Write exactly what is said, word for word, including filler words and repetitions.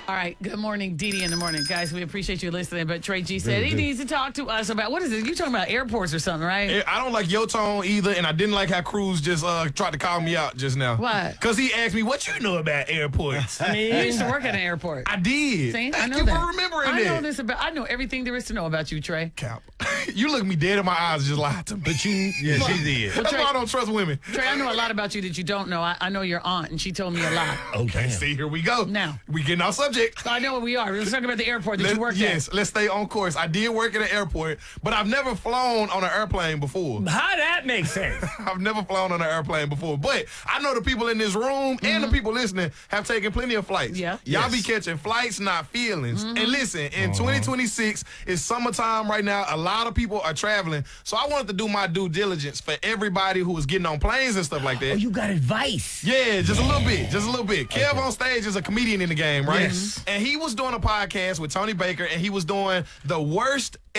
All right. Good morning, Dee Dee in the morning. Guys, we appreciate you listening. But Trey G said he needs to talk to us about, what is it? You talking about airports or something, right? I don't like your tone either, and I didn't like how Cruz just uh, tried to call me out just now. Why? Because he asked me, what you know about airports? I mean, you used to work at an airport. I did. See, I Thank know you that. for remembering I that. know this about. I know everything there is to know about you, Trey. Cap. You look me dead in my eyes and just lied to me. But you, yeah, she did. Well, That's Trey, why I don't trust women. Trey, I know a lot about you that you don't know. I, I know your aunt, and she told me a lot. Okay. See, here we go. Now. We getting off subject. So I know what we are. Let's talk about the airport that Let's- you worked yes, at. let's stay on course. I did work at an airport, but I've never flown on an airplane before. How that makes sense? I've never flown on an airplane before, but I know the people in this room and the people listening have taken plenty of flights. Yeah. Y'all Yes. be catching flights, not feelings. And listen, in twenty twenty-six, it's summertime right now. A lot of people are traveling. So I wanted to do my due diligence for everybody who was getting on planes and stuff like that. Oh, you got advice. Yeah, just a little bit, just a little bit. Kev on stage is a comedian in the game, right? Yes. And he was doing a podcast with Tony Baker, and he was doing the worst